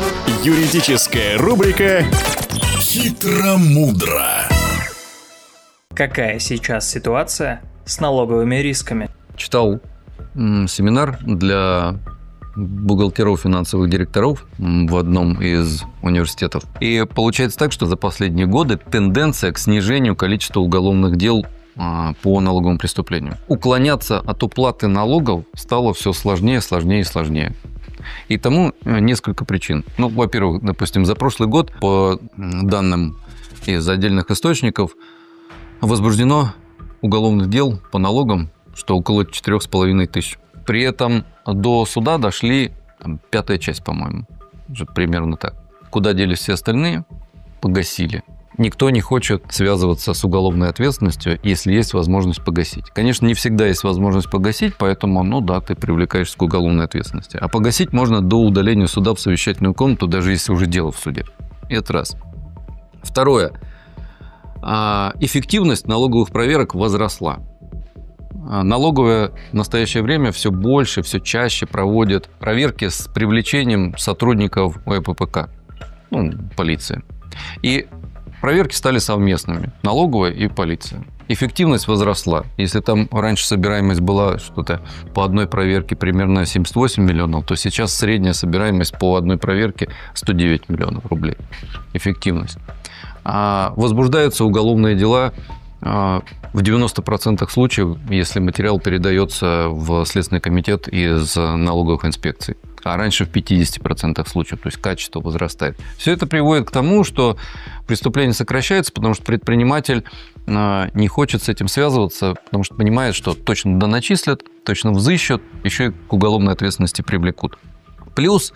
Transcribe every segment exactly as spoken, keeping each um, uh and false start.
Юридическая рубрика «Хитро-мудро». Какая сейчас ситуация с налоговыми рисками? Читал м, семинар для бухгалтеров, финансовых директоров в одном из университетов. И получается так, что за последние годы тенденция к снижению количества уголовных дел а, по налоговым преступлениям. Уклоняться от уплаты налогов стало все сложнее, сложнее и сложнее. И тому несколько причин. Ну, во-первых, допустим, за прошлый год, по данным из отдельных источников, возбуждено уголовных дел по налогам, что около четырех с половиной тысяч. При этом до суда дошли там, пятая часть, по-моему, уже примерно так. Куда делись все остальные? Погасили. Никто не хочет связываться с уголовной ответственностью, если есть возможность погасить. Конечно, не всегда есть возможность погасить, поэтому, ну да, ты привлекаешься к уголовной ответственности. А погасить можно до удаления суда в совещательную комнату, даже если уже дело в суде. Это раз. Второе. Эффективность налоговых проверок возросла. Налоговая в настоящее время все больше, все чаще проводит проверки с привлечением сотрудников ОЭППК, ну, полиции. И проверки стали совместными, налоговая и полиция. Эффективность возросла. Если там раньше собираемость была что-то по одной проверке примерно семьдесят восемь миллионов, то сейчас средняя собираемость по одной проверке сто девять миллионов рублей. Эффективность. А возбуждаются уголовные дела в девяноста процентах случаев, если материал передается в Следственный комитет из налоговых инспекций. А раньше в пятидесяти процентах случаев, то есть качество возрастает. Все это приводит к тому, что преступление сокращается, потому что предприниматель не хочет с этим связываться, потому что понимает, что точно доначислят, точно взыщут, еще и к уголовной ответственности привлекут. Плюс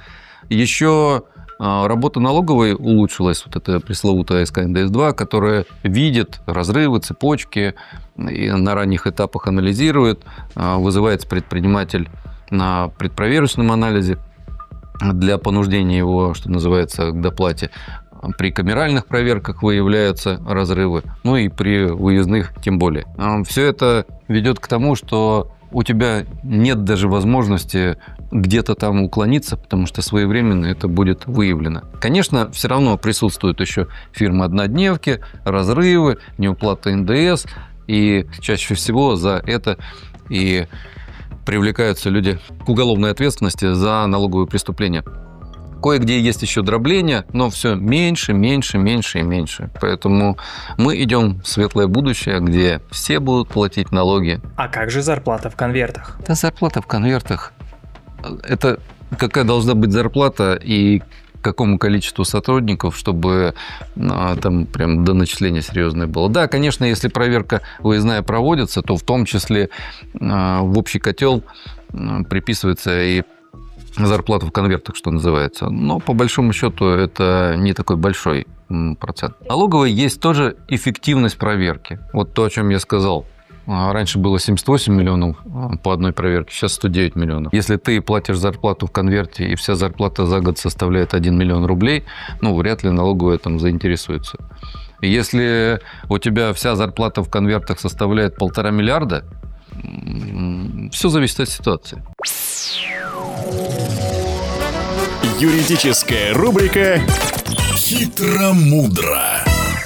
еще работа налоговой улучшилась, вот эта пресловутая эс ка эн дэ эс два, которая видит разрывы, цепочки, и на ранних этапах анализирует, вызывается предприниматель на предпроверочном анализе для понуждения его, что называется, к доплате. При камеральных проверках выявляются разрывы, ну и при выездных тем более. Все это ведет к тому, что у тебя нет даже возможности где-то там уклониться, потому что своевременно это будет выявлено. Конечно, все равно присутствуют еще фирмы-однодневки, разрывы, неуплата эн дэ эс, и чаще всего за это и привлекаются люди к уголовной ответственности за налоговые преступления. Кое-где есть еще дробление, но все меньше, меньше, меньше и меньше. Поэтому мы идем в светлое будущее, где все будут платить налоги. А как же зарплата в конвертах? Да, зарплата в конвертах. Это какая должна быть зарплата и какому количеству сотрудников, чтобы а, там прям до начисления серьезное было. Да, конечно, если проверка выездная проводится, то в том числе а, в общий котел а, приписывается и зарплата в конвертах, что называется. Но по большому счету это не такой большой процент. Налоговой есть тоже эффективность проверки. Вот то, о чем я сказал. Раньше было семьдесят восемь миллионов по одной проверке, сейчас сто девять миллионов. Если ты платишь зарплату в конверте, и вся зарплата за год составляет один миллион рублей, ну, вряд ли налоговая там заинтересуется. Если у тебя вся зарплата в конвертах составляет полтора миллиарда, все зависит от ситуации. Юридическая рубрика «Хитро-мудро».